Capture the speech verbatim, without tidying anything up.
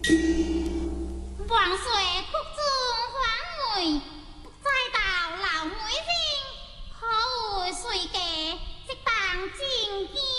王岁谷中荒梅，再到老梅边，可会谁家即当正见？